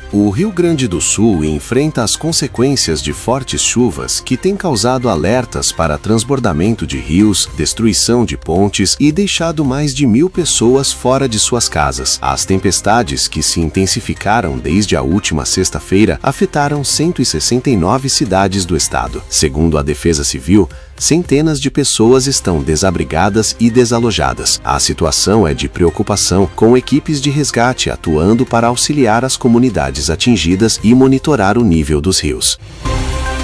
O Rio Grande do Sul enfrenta as consequências de fortes chuvas que têm causado alertas para transbordamento de rios, destruição de pontes e deixado mais de 1.000 pessoas fora de suas casas. As tempestades, que se intensificaram desde a última sexta-feira, afetaram 169 cidades do estado. Segundo a Defesa Civil, centenas de pessoas estão desabrigadas e desalojadas. A situação é de preocupação, com equipes de resgate atuando para auxiliar as comunidades atingidas e monitorar o nível dos rios.